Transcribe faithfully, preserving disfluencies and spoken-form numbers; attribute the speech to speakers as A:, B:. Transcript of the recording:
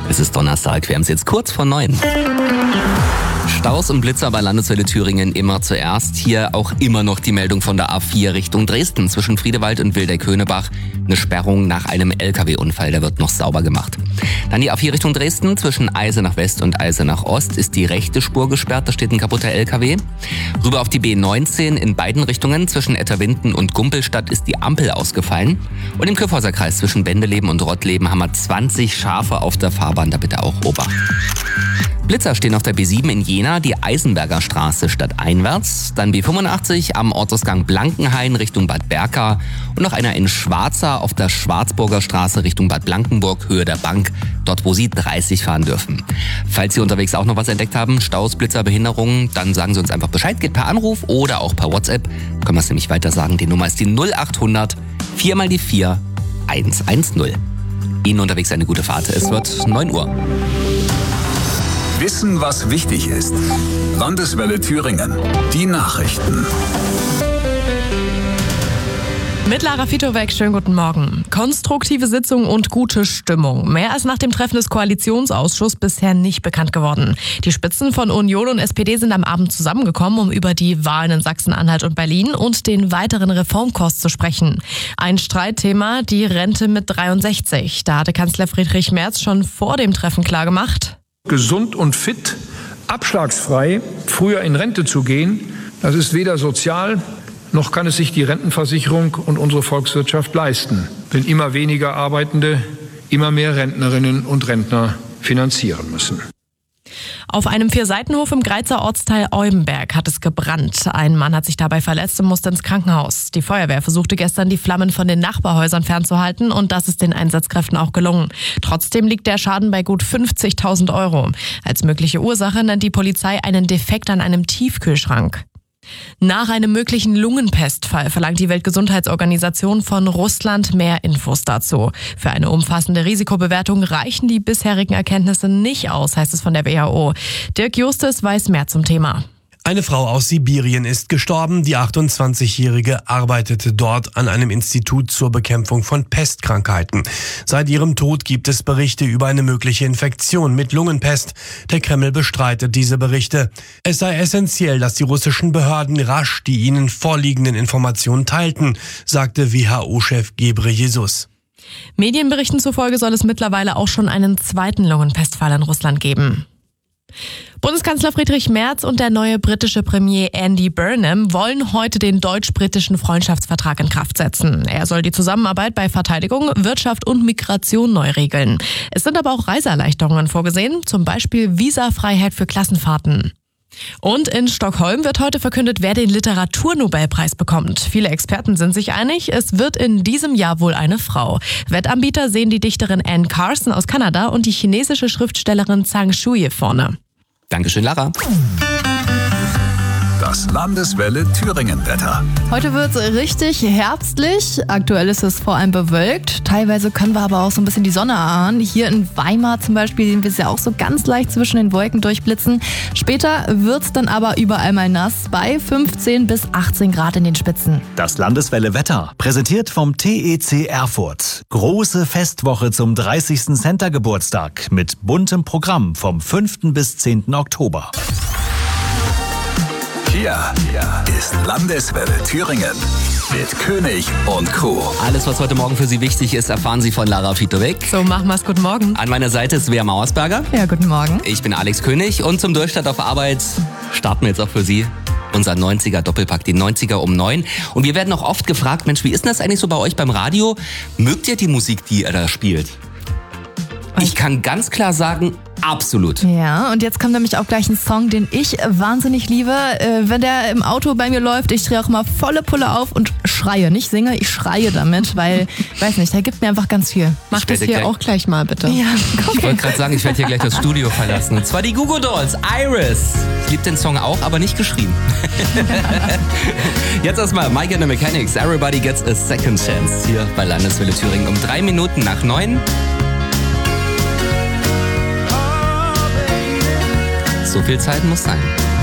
A: Es ist Donnerstag, wir haben es jetzt kurz vor neun. Staus und Blitzer bei Landeswelle Thüringen immer zuerst. Hier auch immer noch die Meldung von der A vier Richtung Dresden zwischen Friedewald und Wildeck-Höhnebach. Eine Sperrung nach einem L K W-Unfall, der wird noch sauber gemacht. Dann die A vier Richtung Dresden zwischen Eisenach West und Eisenach Ost ist die rechte Spur gesperrt, da steht ein kaputter L K W. Rüber auf die B neunzehn in beiden Richtungen zwischen Etterwinden und Gumpelstadt ist die Ampel ausgefallen. Und im Kyffhäuser Kreis zwischen Bendeleben und Rottleben haben wir zwanzig Schafe auf der Fahrbahn, da bitte auch Obacht. Blitzer stehen auf der B sieben in Jena, die Eisenberger Straße stadteinwärts, dann B fünfundachtzig am Ortsausgang Blankenhain Richtung Bad Berka und noch einer in Schwarza auf der Schwarzburger Straße Richtung Bad Blankenburg, Höhe der Bank, dort wo Sie dreißig fahren dürfen. Falls Sie unterwegs auch noch was entdeckt haben, Staus, Blitzer, Behinderungen, dann sagen Sie uns einfach Bescheid, geht per Anruf oder auch per WhatsApp. Können wir es nämlich weiter sagen, die Nummer ist die null achthundert vier mal die vier hundertzehn. Ihnen unterwegs eine gute Fahrt, es wird neun Uhr.
B: Wissen, was wichtig ist. Landeswelle Thüringen. Die Nachrichten.
C: Mit Lara Fitowek, schönen guten Morgen. Konstruktive Sitzung und gute Stimmung. Mehr als nach dem Treffen des Koalitionsausschusses bisher nicht bekannt geworden. Die Spitzen von Union und S P D sind am Abend zusammengekommen, um über die Wahlen in Sachsen-Anhalt und Berlin und den weiteren Reformkurs zu sprechen. Ein Streitthema, die Rente mit dreiundsechzig. Da hatte Kanzler Friedrich Merz schon vor dem Treffen klargemacht:
D: Gesund und fit, abschlagsfrei, früher in Rente zu gehen, das ist weder sozial, noch kann es sich die Rentenversicherung und unsere Volkswirtschaft leisten, wenn immer weniger Arbeitende immer mehr Rentnerinnen und Rentner finanzieren müssen.
C: Auf einem Vierseitenhof im Greizer Ortsteil Eubenberg hat es gebrannt. Ein Mann hat sich dabei verletzt und musste ins Krankenhaus. Die Feuerwehr versuchte gestern, die Flammen von den Nachbarhäusern fernzuhalten, und das ist den Einsatzkräften auch gelungen. Trotzdem liegt der Schaden bei gut fünfzigtausend Euro. Als mögliche Ursache nennt die Polizei einen Defekt an einem Tiefkühlschrank. Nach einem möglichen Lungenpestfall verlangt die Weltgesundheitsorganisation von Russland mehr Infos dazu. Für eine umfassende Risikobewertung reichen die bisherigen Erkenntnisse nicht aus, heißt es von der W H O. Dirk Justus weiß mehr zum Thema.
E: Eine Frau aus Sibirien ist gestorben. Die achtundzwanzigjährige arbeitete dort an einem Institut zur Bekämpfung von Pestkrankheiten. Seit ihrem Tod gibt es Berichte über eine mögliche Infektion mit Lungenpest. Der Kreml bestreitet diese Berichte. Es sei essentiell, dass die russischen Behörden rasch die ihnen vorliegenden Informationen teilten, sagte W H O-Chef Ghebreyesus.
C: Medienberichten zufolge soll es mittlerweile auch schon einen zweiten Lungenpestfall in Russland geben. Bundeskanzler Friedrich Merz und der neue britische Premier Andy Burnham wollen heute den deutsch-britischen Freundschaftsvertrag in Kraft setzen. Er soll die Zusammenarbeit bei Verteidigung, Wirtschaft und Migration neu regeln. Es sind aber auch Reiseerleichterungen vorgesehen, zum Beispiel Visafreiheit für Klassenfahrten. Und in Stockholm wird heute verkündet, wer den Literaturnobelpreis bekommt. Viele Experten sind sich einig, es wird in diesem Jahr wohl eine Frau. Wettanbieter sehen die Dichterin Anne Carson aus Kanada und die chinesische Schriftstellerin Zhang Shuye vorne.
A: Dankeschön, Lara.
B: Das Landeswelle Thüringen-Wetter.
F: Heute wird es richtig herbstlich. Aktuell ist es vor allem bewölkt. Teilweise können wir aber auch so ein bisschen die Sonne erahnen. Hier in Weimar zum Beispiel sehen wir es ja auch so ganz leicht zwischen den Wolken durchblitzen. Später wird es dann aber überall mal nass bei fünfzehn bis achtzehn Grad in den Spitzen.
G: Das Landeswelle Wetter, präsentiert vom T E C Erfurt. Große Festwoche zum dreißigsten Center-Geburtstag mit buntem Programm vom fünften bis zehnten Oktober.
B: Hier ist Landeswelle Thüringen mit König und Co.
A: Alles, was heute Morgen für Sie wichtig ist, erfahren Sie von Lara Fitowek.
C: So, machen wir's. Guten Morgen.
A: An meiner Seite ist Svea Mauersberger.
F: Ja, guten Morgen.
A: Ich bin Alex König und zum Durchstart auf Arbeit starten wir jetzt auch für Sie unser neunziger-Doppelpack, die neunziger um neun. Und wir werden auch oft gefragt, Mensch, wie ist denn das eigentlich so bei euch beim Radio? Mögt ihr die Musik, die ihr da spielt? Ich kann ganz klar sagen, absolut.
F: Ja, und jetzt kommt nämlich auch gleich ein Song, den ich wahnsinnig liebe. Äh, wenn der im Auto bei mir läuft, ich drehe auch mal volle Pulle auf und schreie. Nicht singe, ich schreie damit, weil, weiß nicht, der gibt mir einfach ganz viel.
C: Mach das hier
A: gleich
C: auch gleich mal, bitte.
F: Ja, okay.
A: Ich wollte gerade sagen, ich werde hier gleich das Studio verlassen. Und zwar die Goo Goo Dolls, Iris. Ich liebe den Song auch, aber nicht geschrieben. Jetzt erstmal Mike and the Mechanics, Everybody Gets a Second Chance. Hier bei Landeswelle Thüringen um drei Minuten nach neun. So viel Zeit muss sein.